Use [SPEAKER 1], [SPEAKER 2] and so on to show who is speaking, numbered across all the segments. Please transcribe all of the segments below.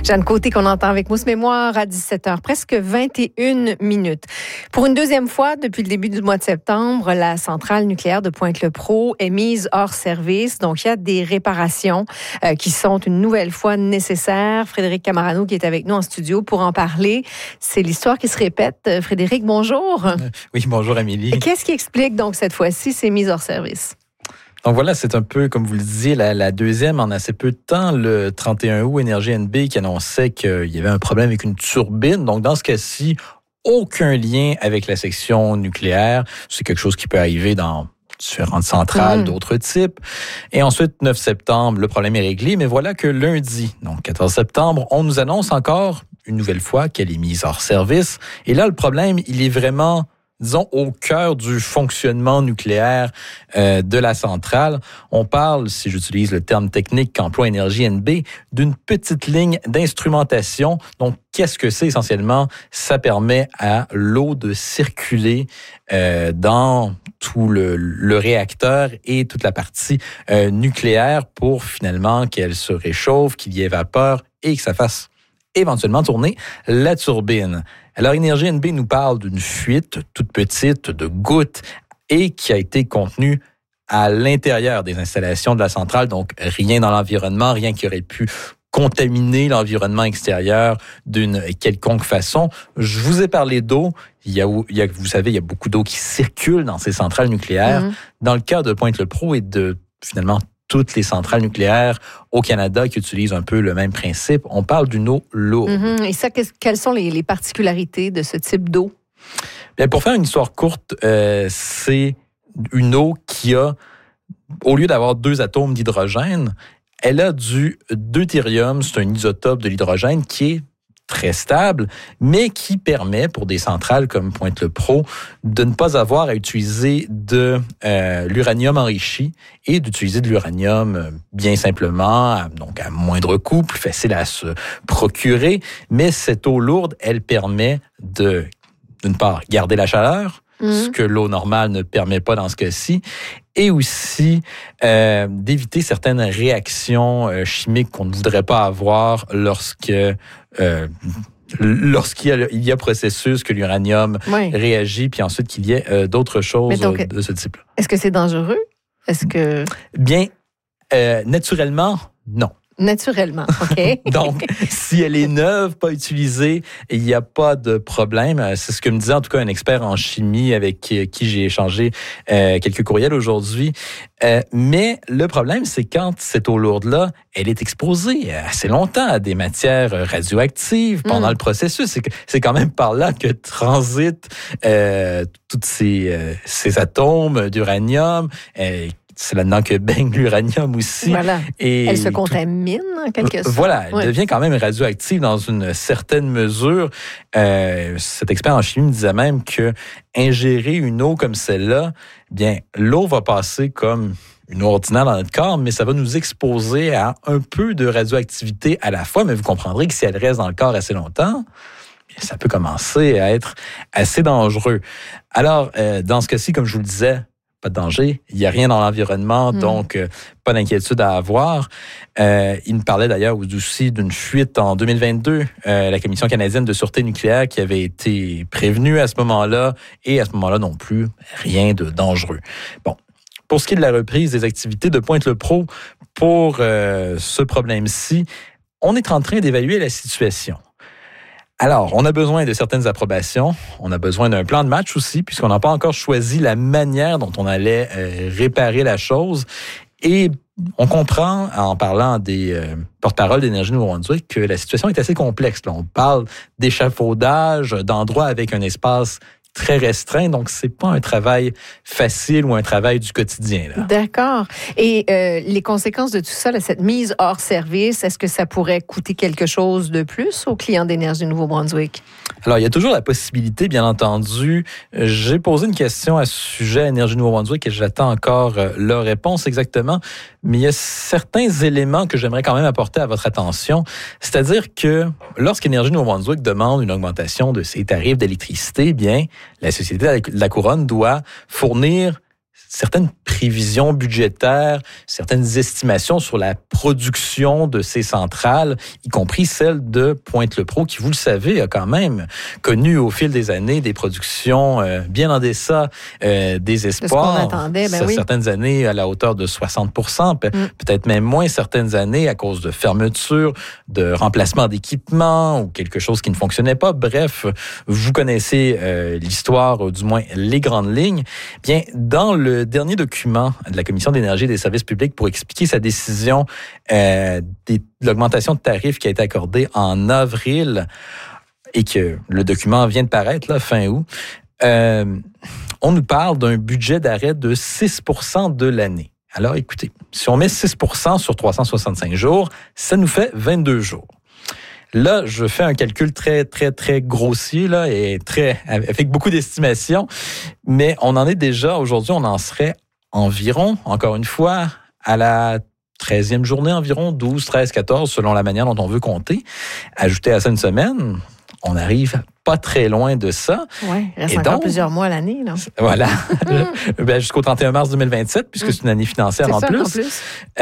[SPEAKER 1] Jeanne Côté qu'on entend avec Mousse Mémoire à 17h, presque 21 minutes. Pour une deuxième fois, depuis le début du mois de septembre, la centrale nucléaire de Pointe-le-Pro est mise hors service. Donc, il y a des réparations qui sont une nouvelle fois nécessaires. Frédéric Camarano qui est avec nous en studio pour en parler. C'est l'histoire qui se répète. Frédéric, bonjour.
[SPEAKER 2] Oui, bonjour Amélie.
[SPEAKER 1] Qu'est-ce qui explique donc cette fois-ci ces mises hors service?
[SPEAKER 2] Donc voilà, c'est un peu, comme vous le disiez, la deuxième en assez peu de temps. Le 31 août, Énergie NB qui annonçait qu'il y avait un problème avec une turbine. Donc dans ce cas-ci, aucun lien avec la section nucléaire. C'est quelque chose qui peut arriver dans différentes centrales d'autres types. Et ensuite, 9 septembre, le problème est réglé. Mais voilà que lundi, donc 14 septembre, on nous annonce encore une nouvelle fois qu'elle est mise hors service. Et là, le problème, il est vraiment, disons, au cœur du fonctionnement nucléaire de la centrale. On parle, si j'utilise le terme technique qu'emploie Énergie NB, d'une petite ligne d'instrumentation. Donc, qu'est-ce que c'est essentiellement? Ça permet à l'eau de circuler dans tout le réacteur et toute la partie nucléaire pour finalement qu'elle se réchauffe, qu'il y ait vapeur et que ça fasse éventuellement tourner la turbine. Alors, Énergie NB nous parle d'une fuite toute petite de gouttes et qui a été contenue à l'intérieur des installations de la centrale, donc rien dans l'environnement, rien qui aurait pu contaminer l'environnement extérieur d'une quelconque façon. Je vous ai parlé d'eau. Vous savez, il y a beaucoup d'eau qui circule dans ces centrales nucléaires. Dans le cas de Pointe-le-Pro et de, finalement, toutes les centrales nucléaires au Canada qui utilisent un peu le même principe, on parle d'une eau lourde.
[SPEAKER 1] Et ça, quelles sont les particularités de ce type d'eau?
[SPEAKER 2] Bien, pour faire une histoire courte, c'est une eau qui a, au lieu d'avoir 2 atomes d'hydrogène, elle a du deutérium, c'est un isotope de l'hydrogène qui est très stable, mais qui permet, pour des centrales comme Pointe-le-Pro, de ne pas avoir à utiliser de l'uranium enrichi et d'utiliser de l'uranium bien simplement, donc à moindre coût, plus facile à se procurer. Mais cette eau lourde, elle permet de, d'une part, garder la chaleur, ce que l'eau normale ne permet pas dans ce cas-ci, et aussi d'éviter certaines réactions chimiques qu'on ne voudrait pas avoir lorsqu'il y a processus que l'uranium réagit, puis ensuite qu'il y ait d'autres choses de ce type-là.
[SPEAKER 1] Est-ce que c'est dangereux?
[SPEAKER 2] Bien, naturellement, non.
[SPEAKER 1] Naturellement, OK.
[SPEAKER 2] Donc, si elle est neuve, pas utilisée, il n'y a pas de problème. C'est ce que me disait en tout cas un expert en chimie avec qui j'ai échangé quelques courriels aujourd'hui. Mais le problème, c'est quand cette eau lourde-là, elle est exposée assez longtemps à des matières radioactives pendant le processus. C'est quand même par là que transitent tous ces atomes d'uranium. C'est là-dedans que baigne l'uranium aussi.
[SPEAKER 1] Voilà. Et elle se contamine en quelque sorte.
[SPEAKER 2] Voilà, elle devient quand même radioactive dans une certaine mesure. Cet expert en chimie me disait même que ingérer une eau comme celle-là, bien, l'eau va passer comme une eau ordinaire dans notre corps, mais ça va nous exposer à un peu de radioactivité à la fois. Mais vous comprendrez que si elle reste dans le corps assez longtemps, ça peut commencer à être assez dangereux. Alors, dans ce cas-ci, comme je vous le disais, pas de danger, il n'y a rien dans l'environnement, donc pas d'inquiétude à avoir. Il me parlait d'ailleurs aussi d'une fuite en 2022, la Commission canadienne de sûreté nucléaire qui avait été prévenue à ce moment-là, et à ce moment-là non plus, rien de dangereux. Bon, pour ce qui est de la reprise des activités de Pointe-le-Pro, pour ce problème-ci, on est en train d'évaluer la situation. Alors, on a besoin de certaines approbations. On a besoin d'un plan de match aussi, puisqu'on n'a pas encore choisi la manière dont on allait réparer la chose. Et on comprend, en parlant des porte-parole d'Énergie Nouveau-Brunswick, que la situation est assez complexe. Là, on parle d'échafaudage, d'endroits avec un espace très restreint, donc c'est pas un travail facile ou un travail du quotidien. Là.
[SPEAKER 1] D'accord. Et les conséquences de tout ça, là, cette mise hors service, est-ce que ça pourrait coûter quelque chose de plus aux clients d'Énergie Nouveau-Brunswick?
[SPEAKER 2] Alors, il y a toujours la possibilité, bien entendu. J'ai posé une question à ce sujet à Énergie Nouveau-Brunswick et j'attends encore leur réponse exactement. Mais il y a certains éléments que j'aimerais quand même apporter à votre attention. C'est-à-dire que lorsqu'Énergie Nouveau-Brunswick demande une augmentation de ses tarifs d'électricité, bien, la Société de la Couronne doit fournir certaines prévisions budgétaires, certaines estimations sur la production de ces centrales, y compris celle de Pointe-le-Pro, qui, vous le savez, a quand même connu au fil des années des productions bien en deçà des espoirs.
[SPEAKER 1] De ce qu'on attendait, oui.
[SPEAKER 2] Certaines années à la hauteur de 60%, peut-être même moins certaines années à cause de fermetures, de remplacement d'équipements ou quelque chose qui ne fonctionnait pas. Bref, vous connaissez l'histoire, du moins les grandes lignes. Bien, dans le dernier document de la Commission d'énergie et des services publics pour expliquer sa décision de l'augmentation de tarifs qui a été accordée en avril et que le document vient de paraître là, fin août, on nous parle d'un budget d'arrêt de 6% de l'année. Alors écoutez, si on met 6% sur 365 jours, ça nous fait 22 jours. Là, je fais un calcul très, très, très grossier là, et avec beaucoup d'estimations, mais on en est déjà, aujourd'hui, on en serait environ, encore une fois, à la 13e journée environ, 12, 13, 14, selon la manière dont on veut compter. Ajouter à ça une semaine, on arrive pas très loin de ça.
[SPEAKER 1] Oui, il reste encore plusieurs mois à l'année. Là.
[SPEAKER 2] Voilà, jusqu'au 31 mars 2027, puisque c'est une année financière en plus.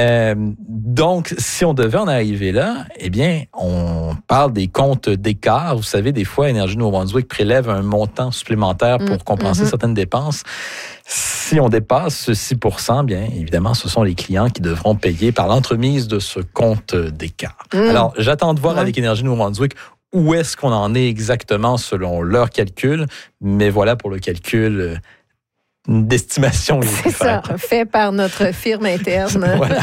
[SPEAKER 2] Donc, si on devait en arriver là, eh bien, on parle des comptes d'écart. Vous savez, des fois, Énergie Nouveau-Brunswick prélève un montant supplémentaire pour compenser certaines dépenses. Si on dépasse ce 6%, bien évidemment, ce sont les clients qui devront payer par l'entremise de ce compte d'écart. Alors, j'attends de voir avec Énergie Nouveau-Brunswick où est-ce qu'on en est exactement selon leur calcul, mais voilà pour le calcul d'estimation.
[SPEAKER 1] C'est ça, fait par notre firme interne.
[SPEAKER 2] Voilà.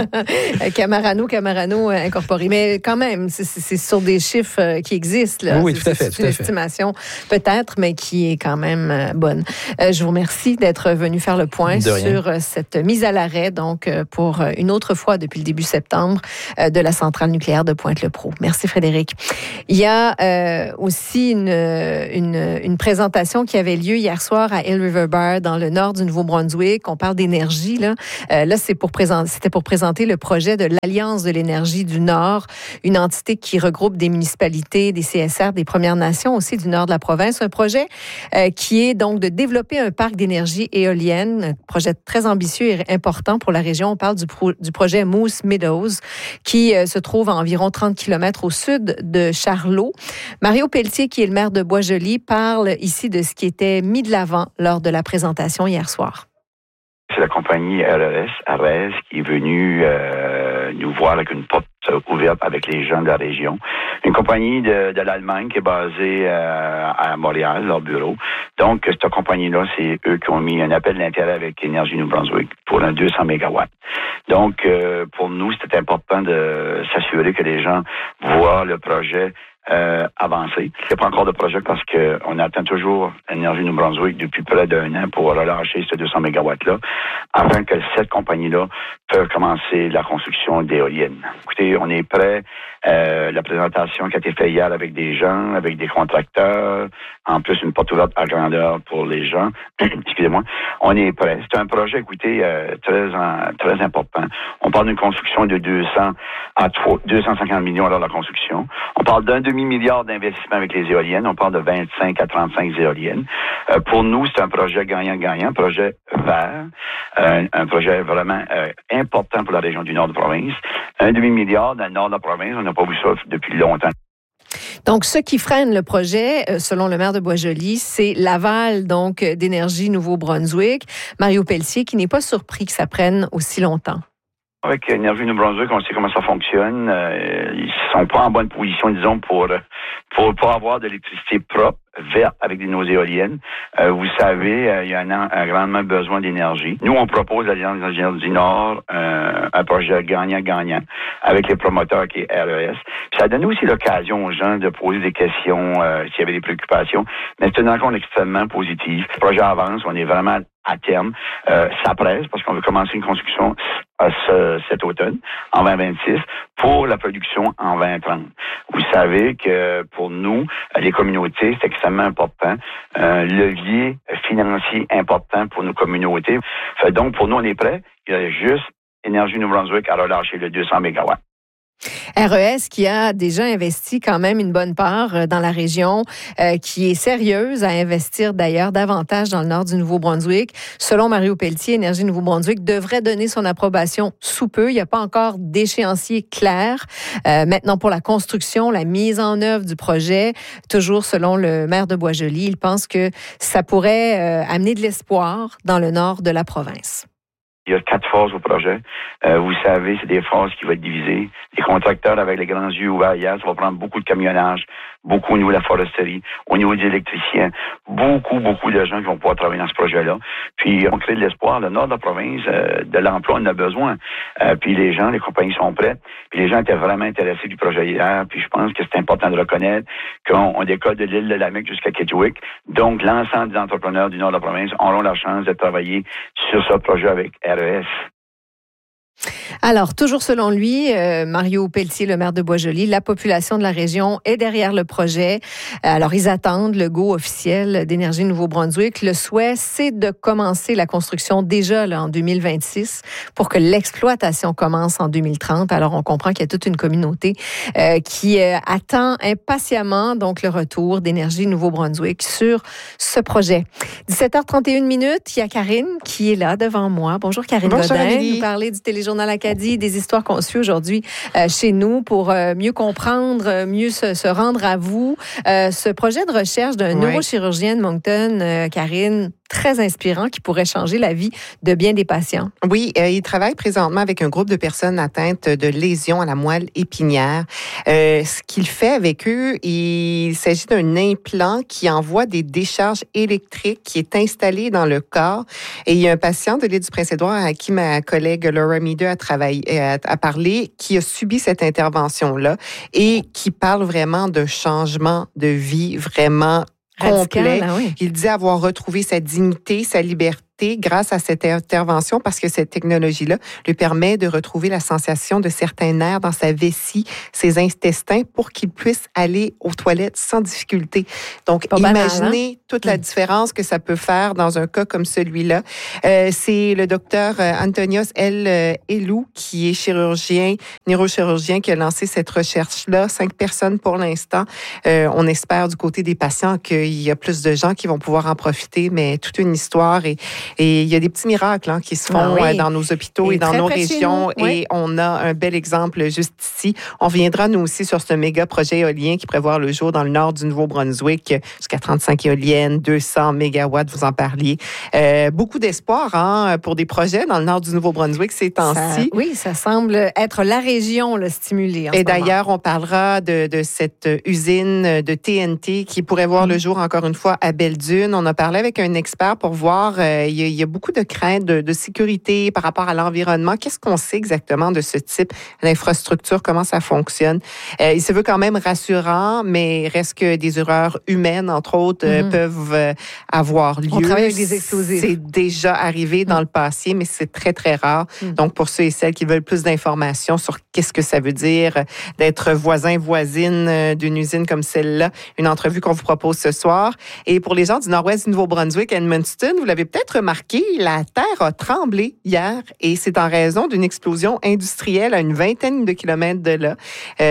[SPEAKER 1] Camarano Incorporé. Mais quand même, c'est sur des chiffres qui existent. Là.
[SPEAKER 2] Oui, tout à fait.
[SPEAKER 1] C'est une estimation peut-être, mais qui est quand même bonne. Je vous remercie d'être venu faire le point sur cette mise à l'arrêt, donc pour une autre fois depuis le début septembre, de la centrale nucléaire de Pointe-le-Pro. Merci Frédéric. Il y a aussi une présentation qui avait lieu hier soir à Hill River Bar dans le nord du Nouveau-Brunswick. On parle d'énergie. Là, c'était pour présenter le projet de l'Alliance de l'énergie du Nord, une entité qui regroupe des municipalités, des CSR, des Premières Nations aussi du nord de la province. Un projet qui est donc de développer un parc d'énergie éolienne, un projet très ambitieux et important pour la région. On parle du projet Moose Meadows qui se trouve à environ 30 km au sud de Charlot. Mario Pelletier, qui est le maire de Boisjoli, parle ici de ce qui était mis de l'avant lors de la présentation hier soir.
[SPEAKER 3] C'est la compagnie RES, qui est venue nous voir avec une porte ouverte avec les gens de la région. Une compagnie de l'Allemagne qui est basée à Montréal, leur bureau. Donc, cette compagnie-là, c'est eux qui ont mis un appel d'intérêt avec Énergie Nouveau-Brunswick pour un 200 MW. Donc, pour nous, c'était important de s'assurer que les gens voient le projet avancé. Il n'y a pas encore de projet parce qu'on attend toujours Énergie Nouveau-Brunswick depuis près d'un an pour relâcher ce 200 MW-là afin que cette compagnie-là peut commencer la construction d'éoliennes. Écoutez, on est prêt. La présentation qui a été faite hier avec des gens, avec des contracteurs, en plus une porte ouverte à grandeur pour les gens. Excusez-moi. On est prêt. C'est un projet, écoutez, très important. On parle d'une construction de 250 millions à la construction. On parle d'un demi-milliard d'investissements avec les éoliennes. On parle de 25 à 35 éoliennes. Pour nous, c'est un projet gagnant-gagnant, un projet vert, un projet vraiment important pour la région du nord de la province. Un demi-milliard dans le nord de la province, on n'a pas vu ça depuis longtemps.
[SPEAKER 1] Donc, ce qui freine le projet, selon le maire de Boisjoli, c'est l'aval donc d'Énergie Nouveau-Brunswick. Mario Pelletier, qui n'est pas surpris que ça prenne aussi longtemps.
[SPEAKER 3] Avec Énergie Nouveau-Brunswick, on sait comment ça fonctionne. Ils sont pas en bonne position, disons, pour avoir de l'électricité propre, verte, avec nos éoliennes. Vous savez, il y a un grandement besoin d'énergie. Nous, on propose l'Alliance d'ingénieurs du Nord, un projet gagnant-gagnant avec les promoteurs qui est RES. Puis ça donne aussi l'occasion aux gens de poser des questions s'il y avait des préoccupations. Mais c'est une rencontre extrêmement positive. Le projet avance, on est vraiment à terme. Ça presse parce qu'on veut commencer une construction cet automne, en 2026, pour la production en 2030. Vous savez que pour nous, les communautés, c'est extrêmement important. Un levier financier important pour nos communautés. Donc, pour nous, on est prêts. Il y a juste Énergie Nouveau-Brunswick à relâcher le 200 MW.
[SPEAKER 1] RES qui a déjà investi quand même une bonne part dans la région, qui est sérieuse à investir d'ailleurs davantage dans le nord du Nouveau-Brunswick. Selon Mario Pelletier, Énergie Nouveau-Brunswick devrait donner son approbation sous peu. Il n'y a pas encore d'échéancier clair. Maintenant, pour la construction, la mise en œuvre du projet, toujours selon le maire de Boisjoli, il pense que ça pourrait amener de l'espoir dans le nord de la province.
[SPEAKER 3] Il y a 4 phases au projet. Vous savez, c'est des phases qui vont être divisées. Les contracteurs avec les grands yeux ouverts hier, ça va prendre beaucoup de camionnage, beaucoup au niveau de la foresterie, au niveau des électriciens, beaucoup de gens qui vont pouvoir travailler dans ce projet-là. Puis on crée de l'espoir. Le nord de la province, de l'emploi, on en a besoin. Puis les compagnies sont prêtes. Puis les gens étaient vraiment intéressés du projet hier. Puis je pense que c'est important de reconnaître qu'on décolle de l'île de Lamec jusqu'à Kedgewick. Donc l'ensemble des entrepreneurs du nord de la province auront la chance de travailler sur ce projet avec RES.
[SPEAKER 1] Alors, toujours selon lui, Mario Pelletier, le maire de Boisjoli, la population de la région est derrière le projet. Alors, ils attendent le go officiel d'Énergie Nouveau-Brunswick. Le souhait, c'est de commencer la construction déjà là, en 2026 pour que l'exploitation commence en 2030. Alors, on comprend qu'il y a toute une communauté qui attend impatiemment donc le retour d'Énergie Nouveau-Brunswick sur ce projet. 17h31 minutes, il y a Karine qui est là devant moi. Bonjour Karine Godin, nous parler du Téléjournal Acadie, des histoires qu'on suit aujourd'hui chez nous pour mieux comprendre, mieux se rendre à vous. Ce projet de recherche d'un neurochirurgien de Moncton, Karine, très inspirant, qui pourrait changer la vie de bien des patients.
[SPEAKER 4] Oui, il travaille présentement avec un groupe de personnes atteintes de lésions à la moelle épinière. Ce qu'il fait avec eux, il s'agit d'un implant qui envoie des décharges électriques qui est installé dans le corps. Et il y a un patient de l'île du Prince-Édouard à qui ma collègue Laura Meader a parlé, qui a subi cette intervention-là et qui parle vraiment de changement de vie vraiment complet.
[SPEAKER 1] Radical, oui.
[SPEAKER 4] Il dit avoir retrouvé sa dignité, sa liberté grâce à cette intervention parce que cette technologie-là lui permet de retrouver la sensation de certains nerfs dans sa vessie, ses intestins, pour qu'il puisse aller aux toilettes sans difficulté. Donc, imaginez toute la différence que ça peut faire dans un cas comme celui-là. C'est le docteur Antonios L. Elou, qui est neurochirurgien, qui a lancé cette recherche-là. 5 personnes pour l'instant. On espère du côté des patients qu'il y a plus de gens qui vont pouvoir en profiter, mais toute une histoire et il y a des petits miracles qui se font dans nos hôpitaux et dans nos régions. Et on a un bel exemple juste ici. On viendra, nous aussi, sur ce méga projet éolien qui prévoit le jour dans le nord du Nouveau-Brunswick, jusqu'à 35 éoliennes, 200 mégawatts, vous en parliez. Beaucoup d'espoir pour des projets dans le nord du Nouveau-Brunswick ces temps-ci.
[SPEAKER 1] Oui, ça semble être la région stimulée.
[SPEAKER 4] Et d'ailleurs, on parlera de cette usine de TNT qui pourrait voir le jour, encore une fois, à Belle-Dune. On a parlé avec un expert pour voir... Il y a beaucoup de craintes de sécurité par rapport à l'environnement. Qu'est-ce qu'on sait exactement de ce type d'infrastructure? Comment ça fonctionne? Il se veut quand même rassurant, mais reste que des erreurs humaines, entre autres, peuvent avoir lieu.
[SPEAKER 1] On travaille avec des explosifs.
[SPEAKER 4] C'est déjà arrivé dans le passé, mais c'est très, très rare. Donc, pour ceux et celles qui veulent plus d'informations sur qu'est-ce que ça veut dire d'être voisin-voisine d'une usine comme celle-là, une entrevue qu'on vous propose ce soir. Et pour les gens du nord-ouest du Nouveau-Brunswick, Edmundston, vous l'avez peut-être remarqué, la terre a tremblé hier et c'est en raison d'une explosion industrielle à une 20aine de kilomètres de là.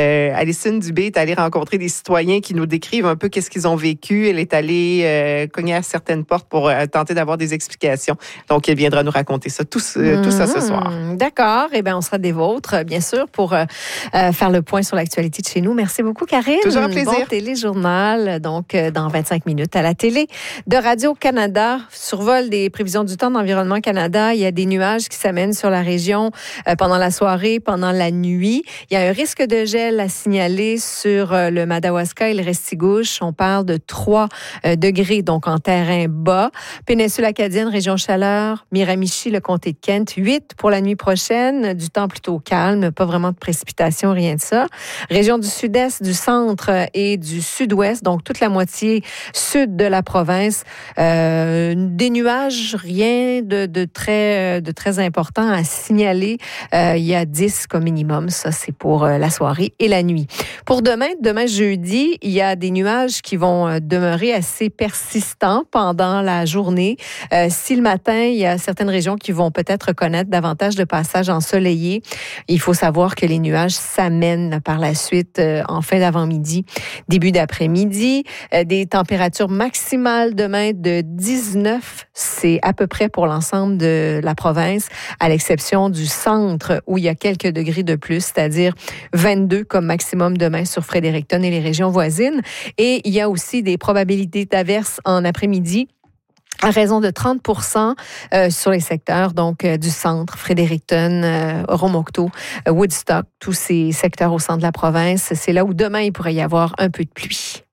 [SPEAKER 4] Alison Dubé est allée rencontrer des citoyens qui nous décrivent un peu qu'est-ce qu'ils ont vécu. Elle est allée cogner à certaines portes pour tenter d'avoir des explications. Donc, elle viendra nous raconter ça, tout ça ce soir.
[SPEAKER 1] D'accord. Eh bien, on sera des vôtres, bien sûr, pour faire le point sur l'actualité de chez nous. Merci beaucoup, Karine.
[SPEAKER 4] Toujours un plaisir.
[SPEAKER 1] Bon téléjournal, donc, dans 25 minutes à la télé de Radio-Canada. Survol des prévisions du temps d'Environnement Canada. Il y a des nuages qui s'amènent sur la région pendant la soirée, pendant la nuit. Il y a un risque de gel à signaler sur le Madawaska et le Restigouche. On parle de 3 degrés, donc en terrain bas. Péninsule acadienne, région chaleur, Miramichi, le comté de Kent, 8 pour la nuit prochaine. Du temps plutôt calme, pas vraiment de précipitations, rien de ça. Région du sud-est, du centre et du sud-ouest, donc toute la moitié sud de la province. Des nuages rien de très important à signaler. Il y a 10 comme minimum. Ça, c'est pour la soirée et la nuit. Pour demain jeudi, il y a des nuages qui vont demeurer assez persistants pendant la journée. Si le matin, il y a certaines régions qui vont peut-être connaître davantage de passages ensoleillés, il faut savoir que les nuages s'amènent par la suite en fin d'avant-midi, début d'après-midi. Des températures maximales demain de 19, c'est à peu près pour l'ensemble de la province, à l'exception du centre où il y a quelques degrés de plus, c'est-à-dire 22 comme maximum demain sur Fredericton et les régions voisines. Et il y a aussi des probabilités d'averses en après-midi à raison de 30% sur les secteurs donc du centre, Fredericton, Oromocto, Woodstock, tous ces secteurs au centre de la province. C'est là où demain, il pourrait y avoir un peu de pluie.